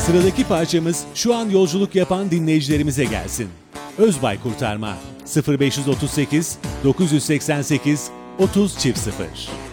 Sıradaki parçamız şu an yolculuk yapan dinleyicilerimize gelsin. Özbay Kurtarma 0538 988 30 0.